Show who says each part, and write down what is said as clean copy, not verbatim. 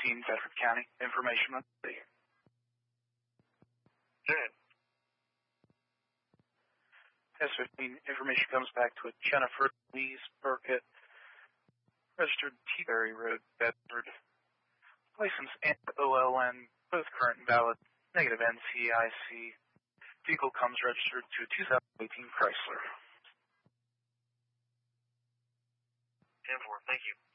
Speaker 1: Bedford County. Information on the
Speaker 2: Good.
Speaker 1: S15 information comes back to a Jennifer Louise Burkett, registered Teaberry Road, Bedford. License and OLN, both current and valid, negative NCIC. Vehicle comes registered to a 2018 Chrysler.
Speaker 2: 10-4, thank you.